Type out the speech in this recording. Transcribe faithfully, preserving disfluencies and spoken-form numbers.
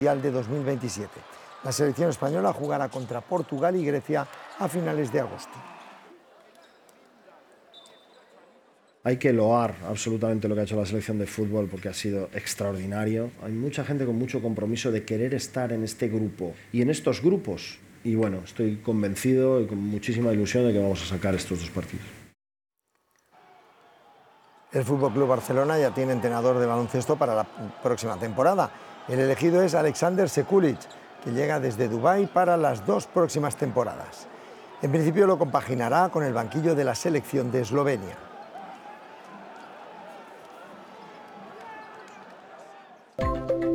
de dos mil veintisiete. La selección española jugará contra Portugal y Grecia a finales de agosto. Hay que loar absolutamente lo que ha hecho la selección de fútbol porque ha sido extraordinario. Hay mucha gente con mucho compromiso de querer estar en este grupo y en estos grupos. Y bueno, estoy convencido y con muchísima ilusión de que vamos a sacar estos dos partidos. El F C Barcelona ya tiene entrenador de baloncesto para la próxima temporada. El elegido es Aleksandar Sekulic, que llega desde Dubái para las dos próximas temporadas. En principio lo compaginará con el banquillo de la selección de Eslovenia.